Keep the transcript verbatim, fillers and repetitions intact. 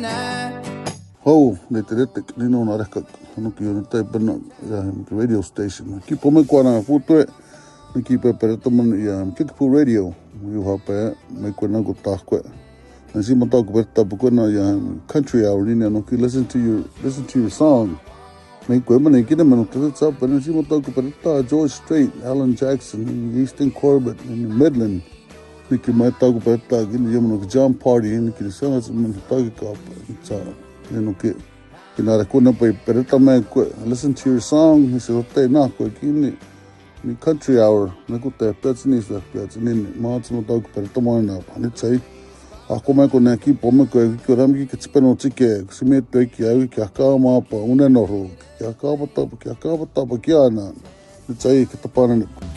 Ho, le te rete ki nino na reka hanuki o na tai pena ia he radio station. Ki pome kua na putue, ni ki pe pereta man ia Kickapoo Radio. Iu hape me kua na ko tahkoe. Na si mata ko pereta po kua na ia country hour ni no ki listen to your listen to your song. Me kua man ki na man te tsa pe na si mata ko pereta George Strait, Alan Jackson, Easton Corbett in Midland. Ni ki mai ta ko pereta ki ni mo John Party ni ki sa man ta ko tsa. You know, que que nada kuna pa pereta me listen to your song. He said, "Ote na ko ki ni ni country hour na ko te pets ni sa pets ni ma tsu ta ko pereta mo na pa ni tsai a ko me ko na ki po me ko ki ram ki ke peno tike si me te ki ai ki ka ma pa una no ro ki ka pa ta ki ka pa ta pa ki ana ni tsai ki ta pa na